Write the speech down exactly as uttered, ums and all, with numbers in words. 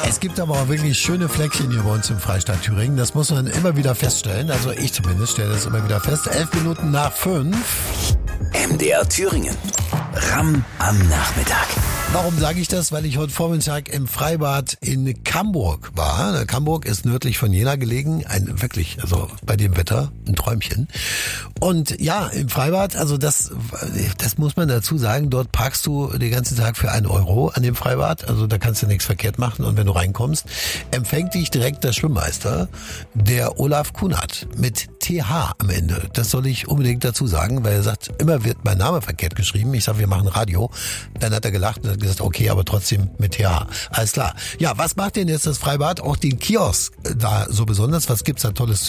Es gibt aber auch wirklich schöne Fleckchen hier bei uns im Freistaat Thüringen. Das muss man immer wieder feststellen. Also ich zumindest stelle das immer wieder fest. Elf Minuten nach fünf. M D R Thüringen. Ramm am Nachmittag. Warum sage ich das? Weil ich heute Vormittag im Freibad in Camburg war. Camburg ist nördlich von Jena gelegen. Ein wirklich, also bei dem Wetter, ein Träumchen. Und ja, im Freibad, also das, das muss man dazu sagen, dort parkst du den ganzen Tag für einen Euro an dem Freibad. Also da kannst du nichts verkehrt machen. Und wenn du reinkommst, empfängt dich direkt der Schwimmmeister, der Olaf Kunert, mit T H am Ende. Das soll ich unbedingt dazu sagen, weil er sagt, immer wird mein Name verkehrt geschrieben. Ich sage, wir machen Radio. Dann hat er gelacht und hat gesagt, okay, aber trotzdem mit T H. Alles klar. Ja, was macht denn jetzt das Freibad? Auch den Kiosk da so besonders? Was gibt's da Tolles zu